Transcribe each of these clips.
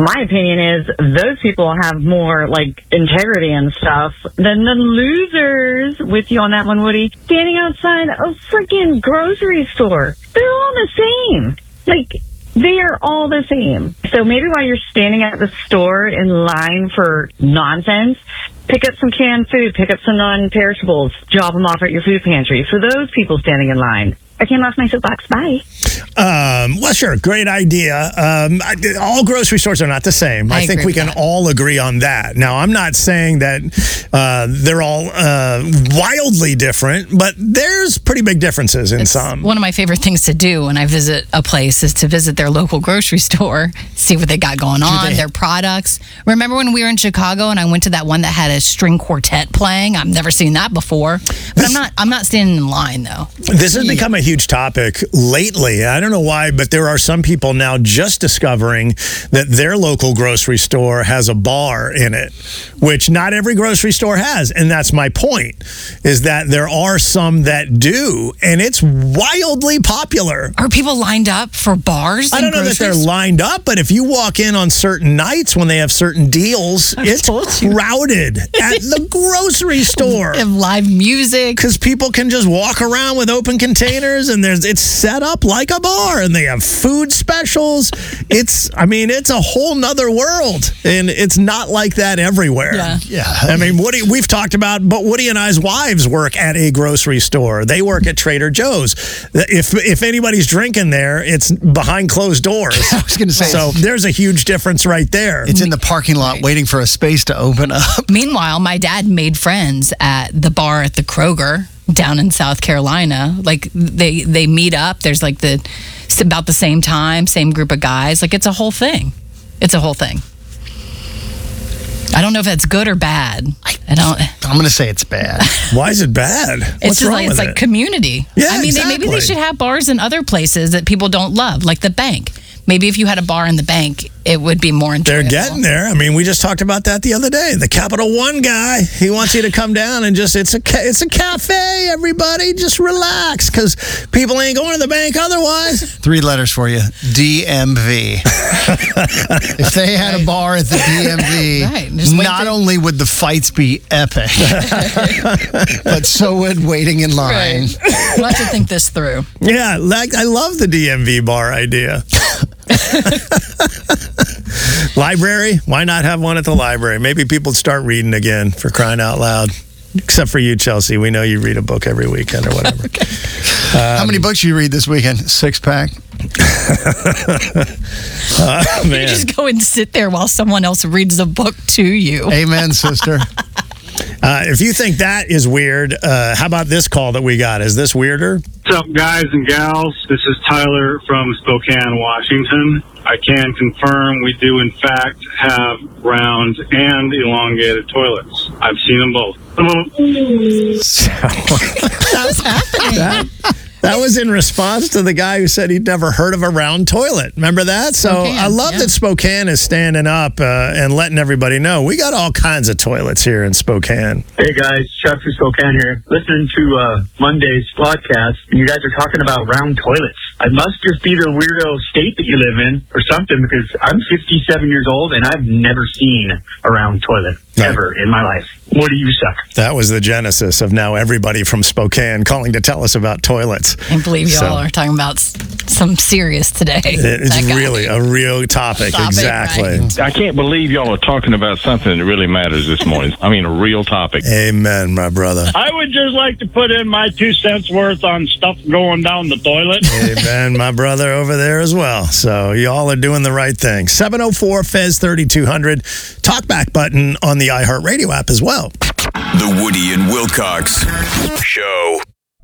My opinion is those people have more, like, integrity and stuff than the losers, with you on that one, Woody, standing outside a freaking grocery store. They're all the same. Like, they are all the same. So maybe while you're standing at the store in line for nonsense, pick up some canned food, pick up some non-perishables, drop them off at your food pantry. For those people standing in line. I came off my soapbox. Bye. Well, sure. Great idea. All grocery stores are not the same. I think we can all agree on that. Now, I'm not saying that they're all wildly different, but there's pretty big differences in some. One of my favorite things to do when I visit a place is to visit their local grocery store, see what they got going on, their products. Remember when we were in Chicago and I went to that one that had a string quartet playing? I've never seen that before. But I'm not standing in line, though. This has become a huge topic lately. I don't know why, but there are some people now just discovering that their local grocery store has a bar in it, which not every grocery store has. And that's my point, is that there are some that do, and it's wildly popular. Are people lined up for bars? I don't know that they're lined up, but if you walk in on certain nights when they have certain deals, it's crowded at the grocery store. They have live music. Because people can just walk around with open containers, and it's set up like a bar, and they have food specials. It's a whole nother world, and it's not like that everywhere. Yeah. I mean, we've talked about, but Woody and I's wives work at a grocery store. They work at Trader Joe's. If anybody's drinking there, it's behind closed doors. I was going to say. So there's a huge difference right there. It's in the parking lot waiting for a space to open up. Meanwhile, my dad made friends at the bar at the Kroger down in South Carolina. Like they meet up. There's like it's about the same time, same group of guys. Like it's a whole thing. It's a whole thing. I don't know if that's good or bad. I'm going to say it's bad. Why is it bad? It's like community. Yeah, I mean, exactly. maybe they should have bars in other places that people don't love, like the bank. Maybe if you had a bar in the bank, it would be more enjoyable. They're getting there. I mean, we just talked about that the other day. The Capital One guy, he wants you to come down and it's a cafe, everybody. Just relax, because people ain't going to the bank otherwise. 3 letters for you. DMV. If they had a bar at the DMV, not only would the fights be epic, but so would waiting in line. Right. We'll have to think this through. Yeah, I love the DMV bar idea. Library? Why not have one at the library? Maybe people start reading again, for crying out loud. Except for you, Chelsea. We know you read a book every weekend or whatever. Okay. How many books you read this weekend? 6-pack? Man. You just go and sit there while someone else reads a book to you. Amen, sister. If you think that is weird, how about this call that we got? Is this weirder? What's up, guys and gals? This is Tyler from Spokane, Washington. I can confirm we do, in fact, have round and elongated toilets. I've seen them both. What's happening? That was in response to the guy who said he'd never heard of a round toilet. Remember that? So Spokane, I love that Spokane is standing up and letting everybody know. We got all kinds of toilets here in Spokane. Hey, guys. Chuck from Spokane here. Listening to Monday's podcast, and you guys are talking about round toilets. I must just be the weirdo state that you live in or something, because I'm 57 years old, and I've never seen a round toilet ever in my life. What do you suck? That was the genesis of now everybody from Spokane calling to tell us about toilets. I can't believe y'all are talking about some serious today. It's really a real topic. Exactly. Right. I can't believe y'all are talking about something that really matters this morning. I mean, a real topic. Amen, my brother. I would just like to put in my 2 cents worth on stuff going down the toilet. Amen, my brother over there as well. So y'all are doing the right thing. 704-FEZ-3200. Talkback button on the iHeartRadio app as well. The Woody and Wilcox Show.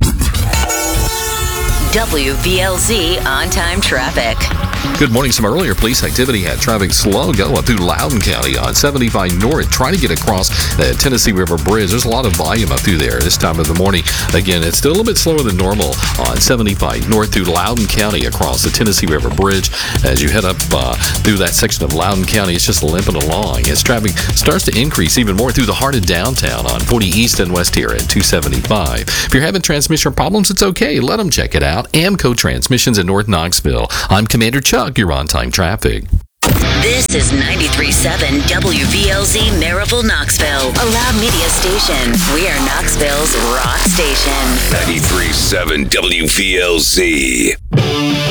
WVLZ on-time traffic. Good morning. Some earlier police activity had traffic slow going through Loudoun County on 75 North, trying to get across the Tennessee River Bridge. There's a lot of volume up through there this time of the morning. Again, it's still a little bit slower than normal on 75 North through Loudoun County across the Tennessee River Bridge. As you head up through that section of Loudoun County, it's just limping along. As traffic starts to increase even more through the heart of downtown on 40 East and West here at 275. If you're having transmission problems, it's okay. Let them check it out. Amco Transmissions in North Knoxville. I'm Commander Chuck. You're on time traffic. This is 93.7 WVLZ Maryville, Knoxville, a loud media station. We are Knoxville's rock station. 93.7 WVLZ.